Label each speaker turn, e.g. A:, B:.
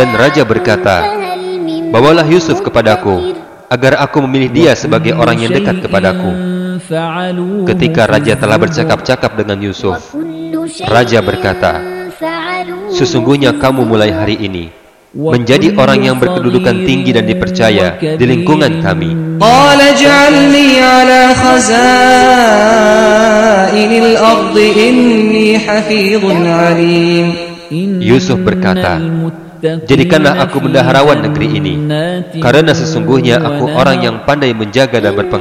A: Dan raja berkata, bawalah Yusuf kepadaku, agar aku memilih dia sebagai orang yang dekat kepadaku. Ketika raja telah bercakap-cakap dengan Yusuf, raja berkata, sesungguhnya kamu mulai hari ini menjadi orang yang berkedudukan tinggi dan dipercaya di lingkungan kami. Yusuf berkata, jadikanlah aku bendaharawan negeri ini, karena sesungguhnya aku orang yang pandai menjaga dan berpengalaman.